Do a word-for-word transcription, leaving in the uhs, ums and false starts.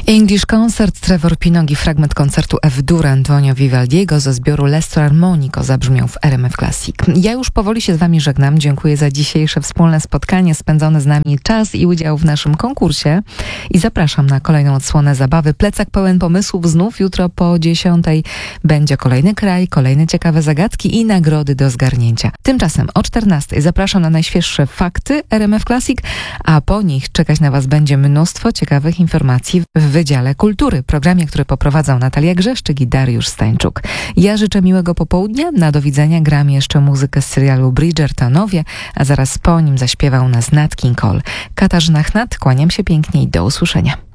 English Concert, Trevor Pinogi, fragment koncertu F-dur Antonio Vivaldiego ze zbioru L'Estro Armonico zabrzmiał w R M F Classic. Ja już powoli się z Wami żegnam. Dziękuję za dzisiejsze wspólne spotkanie, spędzony z nami czas i udział w naszym konkursie i zapraszam na kolejną odsłonę zabawy. Plecak pełen pomysłów znów jutro po dziesiątej. Będzie kolejny kraj, kolejne ciekawe zagadki i nagrody do zgarnięcia. Tymczasem o czternastej zapraszam na najświeższe fakty R M F Classic, a po nich czekać na Was będzie mnóstwo ciekawych informacji w Wydziale Kultury, programie, który poprowadzą Natalia Grzeszczyk i Dariusz Stańczuk. Ja życzę miłego popołudnia, na do widzenia. Gram jeszcze muzykę z serialu Bridgertonowie, a zaraz po nim zaśpiewał nas Nat King Cole. Katarzyna Chnat, kłaniam się pięknie i do usłyszenia.